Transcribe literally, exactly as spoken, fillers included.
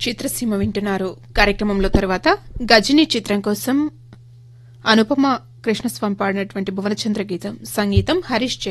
చిత్రసీమ వింటున్నారు. కార్యక్రమంలో తర్వాత గజనీ చిత్రం కోసం అనుపమ కృష్ణస్వామి పాడినటువంటి భువనచంద్ర గీతం సంగీతం హరీష్